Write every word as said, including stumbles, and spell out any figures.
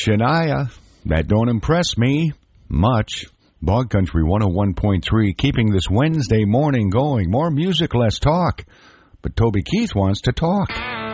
Shania, that don't impress me much. Bog Country one oh one point three, keeping this Wednesday morning going. More music, less talk. But Toby Keith wants to talk.